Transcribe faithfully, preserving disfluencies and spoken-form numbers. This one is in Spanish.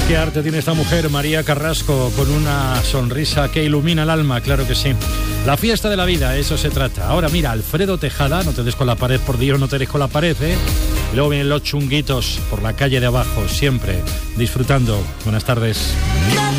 Qué arte tiene esta mujer, María Carrasco, con una sonrisa que ilumina el alma, claro que sí. La fiesta de la vida, eso se trata. Ahora mira, Alfredo Tejada, no te des con la pared, por Dios, no te des con la pared, ¿eh? Y luego vienen los Chunguitos por la calle de abajo, siempre disfrutando. Buenas tardes.